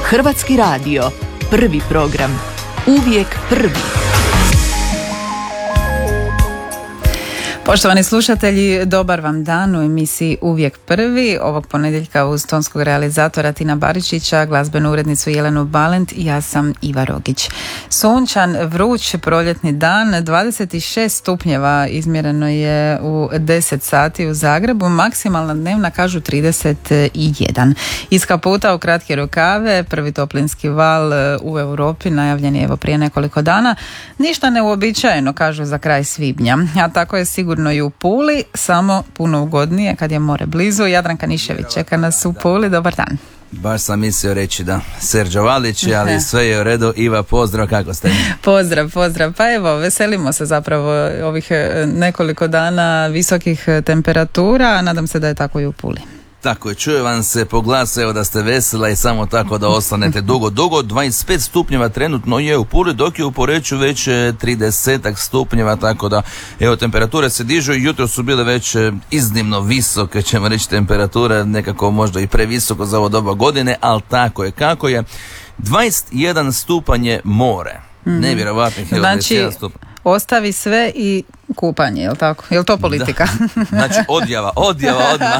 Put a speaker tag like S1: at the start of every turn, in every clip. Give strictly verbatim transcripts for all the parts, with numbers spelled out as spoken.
S1: Hrvatski radio, prvi program, uvijek prvi.
S2: Poštovani slušatelji, dobar vam dan u emisiji Uvijek prvi. Ovog ponedjeljka uz tonskog realizatora Tina Baričića, glazbenu urednicu Jelenu Balent i ja sam Iva Rogić. Sunčan, vruć proljetni dan, dvadeset šest stupnjeva izmjereno je u deset sati u Zagrebu, maksimalna dnevna kažu trideset jedan. Iz kaputa u kratke rukave, prvi toplinski val u Europi najavljen je evo prije nekoliko dana. Ništa neuobičajeno kažu za kraj svibnja, a tako je sigurno i u Puli, samo puno ugodnije kad je more blizu. Jadranka Nišević čeka nas u Puli, dobar dan.
S3: Baš sam mislio reći da Serđo Valić, ali sve je u redu. Iva, pozdrav, kako ste?
S2: Pozdrav, pozdrav. Pa evo, veselimo se zapravo ovih nekoliko dana visokih temperatura, nadam se da je tako i u Puli.
S3: Tako je, čuje vam se po glasu, evo da ste vesela i samo tako da ostanete dugo, dugo. dvadeset pet stupnjeva trenutno je u Puli, dok je u Poreču već trideset stupnjeva, tako da evo temperature se dižu i jutro su bile već iznimno visoke, ćemo reći temperature, nekako možda i previsoko za ovo doba godine, ali tako je kako je. dvadeset jedan stupanj je more, mm-hmm. nevjerovatnih je
S2: znači,
S3: dvadeset jedan stupanj.
S2: Ostavi sve i kupanje, je li tako? Je li to politika?
S3: Da. Znači odjava, odjava odmah.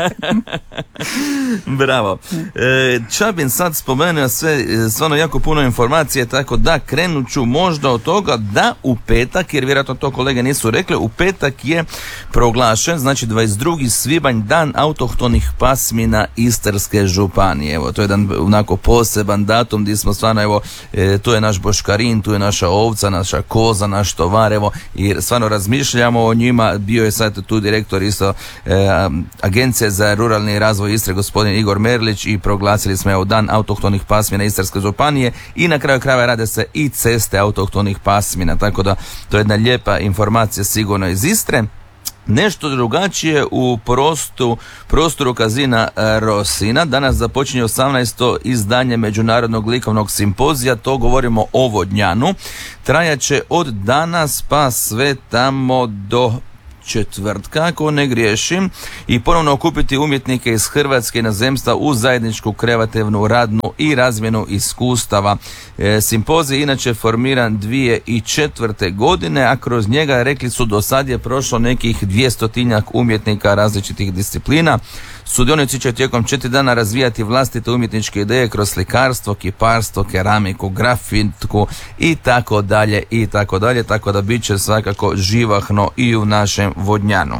S3: Bravo. E, Čabin sad spomenuo sve, stvarno jako puno informacije, tako da krenut ću možda od toga da u petak, jer vjerojatno to kolege nisu rekli, u petak je proglašen, znači dvadeset drugi svibanj, dan autohtonih pasmina Istarske županije. Evo, to je jedan onako poseban datum gdje smo stvarno, evo, e, tu je naš boškarin, tu je naša ovca, naša koza, naš tovar, evo, i stvarno razmišljamo o njima. Bio je sad tu direktor isto e, Agencije za ruralni razvoj Istre, gospodin Igor Merlić, i proglasili smo evo dan autohtonih pasmina Istarske županije i na kraju krajeva rade se i ceste autohtonih pasmina, tako da to je jedna lijepa informacija sigurno iz Istre. Nešto drugačije u prostoru, prostoru Kazina Rosina. Danas započinje osamnaesto izdanje Međunarodnog likovnog simpozija, to govorimo o Vodnjanu. Trajaće od danas pa sve tamo do četvrtka, ako ne griješim, i ponovno okupiti umjetnike iz Hrvatske i inozemstva u zajedničku kreativnu radnu i razmjenu iskustava. E, simpozij inače formiran dvije i četvrte godine, a kroz njega, rekli su, do sad je prošlo nekih dvjestotinjak umjetnika različitih disciplina. Sudionici će tijekom četiri dana razvijati vlastite umjetničke ideje kroz slikarstvo, kiparstvo, keramiku, grafitku i tako dalje i tako dalje, tako da bit će svakako živahno i u našem Vodnjanu.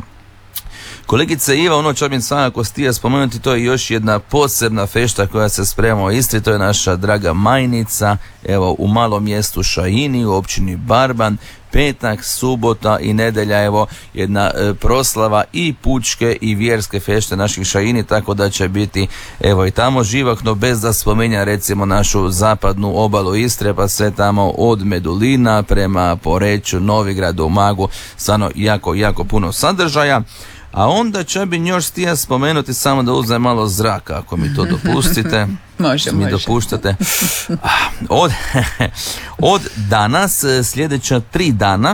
S3: Kolegice Iva, ono Čabin svakako stija spomenuti, to je još jedna posebna fešta koja se sprema u Istri, to je naša draga Majnica, evo u malom mjestu Šajini u općini Barban. Petak, subota i nedjelja, evo jedna e, proslava i pučke i vjerske fešte naših Šajini, tako da će biti evo i tamo živahno, bez da spomenja recimo našu zapadnu obalu Istre, pa sve tamo od Medulina prema Poreču, Novigradu, Umagu, stvarno jako, jako puno sadržaja. A onda će bi još stija spomenuti, samo da uzem malo zraka, ako mi to dopustite.
S2: Može,
S3: mi
S2: može.
S3: dopuštate. Od, od danas, sljedeća tri dana,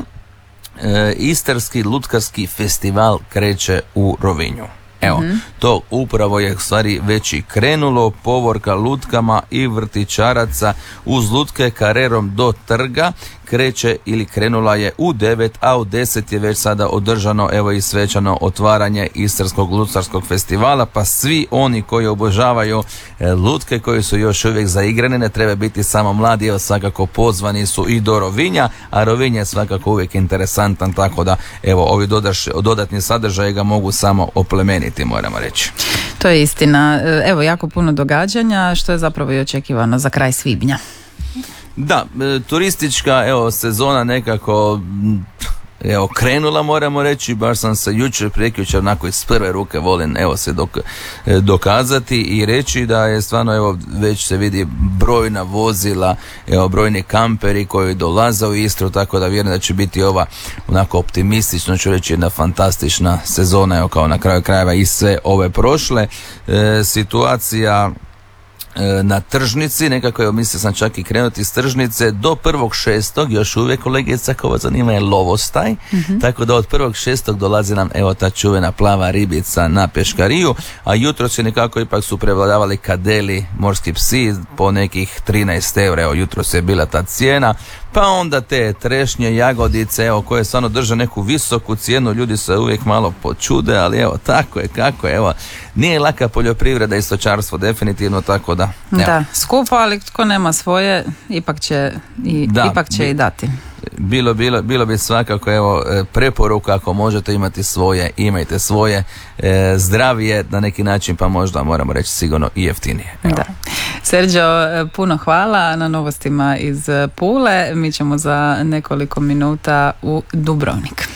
S3: Istarski lutkarski festival kreće u Rovinju. Evo, mm-hmm. to upravo je u stvari već i krenulo, povorka lutkama i vrtičaraca uz lutke karerom do trga kreće ili krenula je u devet, a u deset je već sada održano evo i svečano otvaranje Istarskog lutkarskog festivala, pa svi oni koji obožavaju e, lutke, koji su još uvijek zaigrane, ne treba biti samo mladi, evo svakako pozvani su i do Rovinja, a Rovinj je svakako uvijek interesantan, tako da evo ovi dodaš, dodatni sadržaje ga mogu samo oplemeniti, moramo reći.
S2: To je istina. Evo jako puno događanja, što je zapravo i očekivano za kraj svibnja.
S3: Da, turistička evo sezona nekako evo krenula, moramo reći, baš sam se jučer, prekjučer, onako iz prve ruke volim evo se dok, dokazati i reći da je stvarno evo već se vidi brojna vozila, evo brojni kamperi koji dolaze u Istru, tako da vjerujem da će biti ova onako optimistično ću reći jedna fantastična sezona, evo kao na kraju krajeva i sve ove prošle. E, situacija na tržnici, nekako je mislio sam čak i krenuti iz tržnice do prvog šestog, još uvijek kolegica koga zanima je lovostaj, mm-hmm. tako da od prvog šestog dolazi nam evo ta čuvena plava ribica na peškariju, a jutro se nekako ipak su prevladavali kadeli, morski psi po nekih trinaest eura, evo jutro se je bila ta cijena, pa onda te trešnje, jagodice, evo koje stvarno drže neku visoku cijenu, ljudi se uvijek malo počude, ali evo tako je kako je, evo nije laka poljoprivreda i stočarstvo definitivno, tako da evo.
S2: Da, skupo, ali tko nema svoje ipak će i,
S3: da,
S2: ipak će
S3: bi,
S2: i dati.
S3: Bilo, bilo, bilo bi svakako evo preporuka, ako možete imati svoje, imajte svoje, e, zdravije na neki način, pa možda moramo reći sigurno i jeftinije. Evo.
S2: Da. Sergio, puno hvala na novostima iz Pule. Mi ćemo za nekoliko minuta u Dubrovnik.